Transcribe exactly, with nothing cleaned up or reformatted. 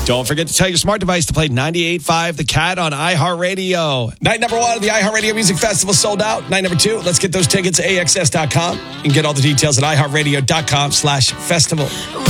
Don't forget to tell your smart device to play ninety-eight point five The Cat on iHeartRadio. Night number one of the iHeartRadio Music Festival sold out. Night number two, let's get those tickets at A X S dot com. You can get all the details at iHeartRadio.com slash festival.